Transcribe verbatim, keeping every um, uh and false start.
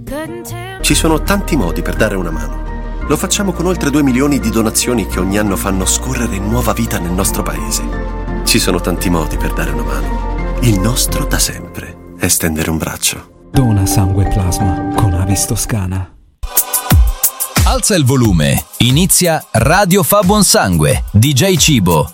Ci sono tanti modi per dare una mano. Lo facciamo con oltre due milioni di donazioni che ogni anno fanno scorrere nuova vita nel nostro paese. Ci sono tanti modi per dare una mano. Il nostro da sempre è stendere un braccio. Dona sangue e plasma con Avis Toscana. Alza il volume, inizia Radio Fa Buon Sangue, D J Cibo.